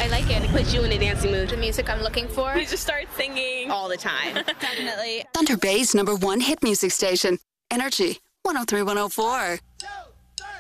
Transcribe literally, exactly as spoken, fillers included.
I like it. It puts you in a dancing mood. The music I'm looking for. You just start singing all the time. Definitely. Thunder Bay's number one hit music station. Energy one oh three point one oh four.